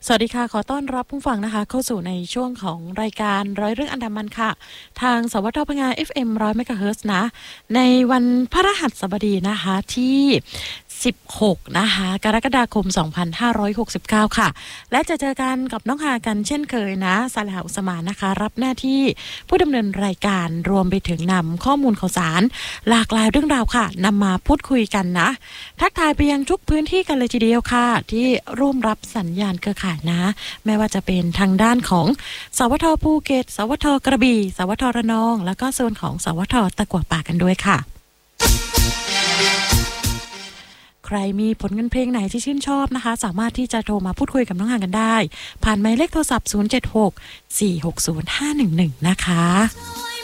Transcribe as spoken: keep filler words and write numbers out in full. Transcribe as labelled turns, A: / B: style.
A: สวัสดีค่ะขอต้อนรับผู้ฟังนะคะเข้าสู่ในช่วงของรายการร้อยเรื่องอันดามันค่ะทางสวทพงา เอฟ เอ็ม หนึ่งร้อย เมกะเฮิรตซ์นะในวันพฤหัสบดีนะคะที่สิบหกนะคะกรกฎาคมสองพันห้าร้อยหกสิบเก้าค่ะและจะเจอกันกับน้องฮากันเช่นเคยนะซาลาอุสมานนะคะรับหน้าที่ผู้ดำเนินรายการรวมไปถึงนำข้อมูลข่าวสารหลากหลายเรื่องราวค่ะนำมาพูดคุยกันนะทักทายไปยังทุกพื้นที่กันเลยทีเดียวค่ะที่ร่วมรับสัญญาณเครือข่ายนะไม่ว่าจะเป็นทางด้านของสวทภูเก็ตสวทกระบี่สวทระนองแล้วก็โซนของสวทตะกั่วป่ากันด้วยค่ะใครมีผลงานเพลงไหนที่ชื่นชอบนะคะสามารถที่จะโทรมาพูดคุยกับน้องห่างกันได้ผ่านหมายเลขโทรศัพท์ศูนย์ เจ็ด หก สี่ หก ศูนย์ ห้า หนึ่ง หนึ่งนะคะ